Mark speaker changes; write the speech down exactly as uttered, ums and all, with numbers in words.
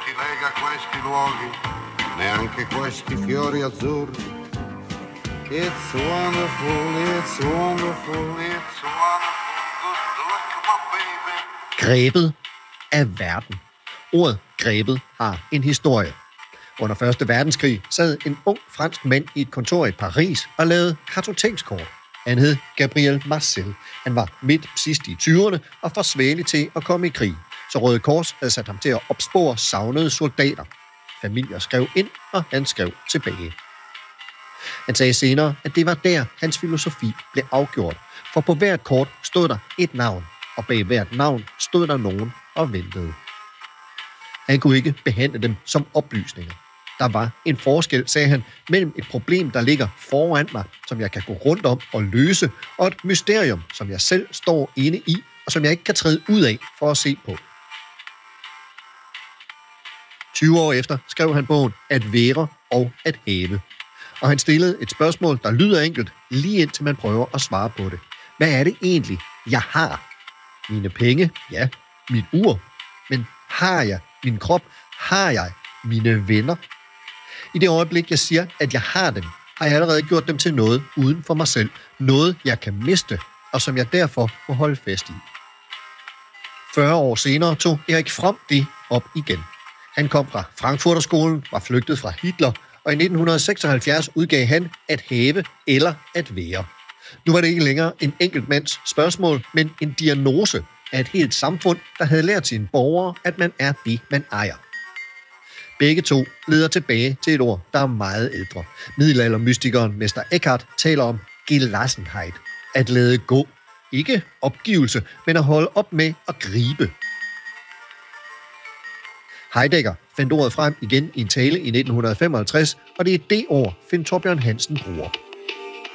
Speaker 1: ti lega questi luoghi, neanche questi fiori azzurri. It's wonderful, it's wonderful, it's wonderful. Good luck, my baby.
Speaker 2: Grebet af verden. Ordet grebet har en historie. Under første verdenskrig sad en ung fransk mand i et kontor i Paris og lavede kartotekskort. Han hed Gabriel Marcel. Han var midt sidst i tyverne og for svagelig til at komme i krig. Så Røde Kors havde sat ham til at opspore savnede soldater. Familier skrev ind, og han skrev tilbage. Han sagde senere, at det var der, hans filosofi blev afgjort. For på hvert kort stod der et navn, og bag hvert navn stod der nogen og ventede. Han kunne ikke behandle dem som oplysninger. Der var en forskel, sagde han, mellem et problem, der ligger foran mig, som jeg kan gå rundt om og løse, og et mysterium, som jeg selv står inde i, og som jeg ikke kan træde ud af for at se på. tyve år efter skrev han bogen At være og at have. Og han stillede et spørgsmål, der lyder enkelt, lige indtil man prøver at svare på det. Hvad er det egentlig, jeg har? Mine penge? Ja. Mit ur? Men har jeg min krop? Har jeg mine venner? I det øjeblik, jeg siger, at jeg har dem, har jeg allerede gjort dem til noget uden for mig selv. Noget, jeg kan miste, og som jeg derfor må holde fast i. fyrre år senere tog Erik Fromm det op igen. Han kom fra Frankfurterskolen, var flygtet fra Hitler, og i nitten seksoghalvfjerds udgav han At have eller at være. Nu var det ikke længere en enkelt mands spørgsmål, men en diagnose af et helt samfund, der havde lært sine borgere, at man er det, man ejer. Begge to leder tilbage til et ord, der er meget ældre. Middelaldermystikeren Mester Eckhart taler om Gelassenheit, at lade gå. Ikke opgivelse, men at holde op med at gribe. Heidegger fandt ordet frem igen i en tale i nitten femoghalvtreds, og det er det ord, Finn Thorbjørn Hansen bruger.